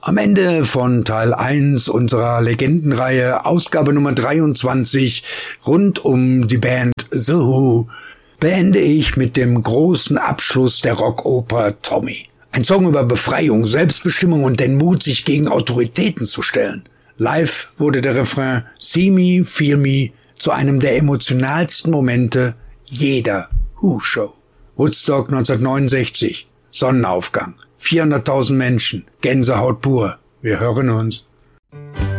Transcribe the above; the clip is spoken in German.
Am Ende von Teil 1 unserer Legendenreihe, Ausgabe Nummer 23, rund um die Band The Who, beende ich mit dem großen Abschluss der Rockoper Tommy. Ein Song über Befreiung, Selbstbestimmung und den Mut, sich gegen Autoritäten zu stellen. Live wurde der Refrain See Me, Feel Me zu einem der emotionalsten Momente jeder Who-Show. Woodstock 1969, Sonnenaufgang, 400.000 Menschen, Gänsehaut pur. Wir hören uns.